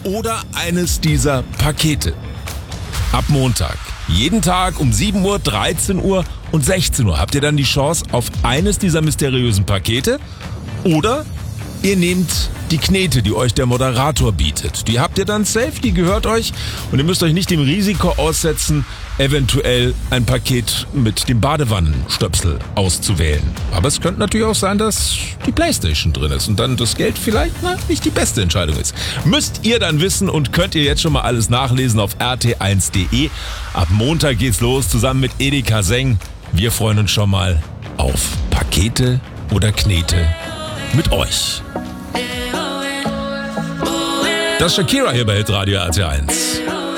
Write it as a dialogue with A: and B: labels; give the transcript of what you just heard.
A: oder eines dieser Pakete. Ab Montag, jeden Tag um 7 Uhr, 13 Uhr und 16 Uhr habt ihr dann die Chance auf eines dieser mysteriösen Pakete oder ihr nehmt die Knete, die euch der Moderator bietet. Die habt ihr dann safe, die gehört euch und ihr müsst euch nicht dem Risiko aussetzen, eventuell ein Paket mit dem Badewannenstöpsel auszuwählen. Aber es könnte natürlich auch sein, dass die Playstation drin ist und dann das Geld vielleicht nicht die beste Entscheidung ist. Müsst ihr dann wissen und könnt ihr jetzt schon mal alles nachlesen auf rt1.de. Ab Montag geht's los, zusammen mit Edeka Seng. Wir freuen uns schon mal auf Pakete oder Knete mit euch. Das ist Shakira hier bei Hitradio RT1.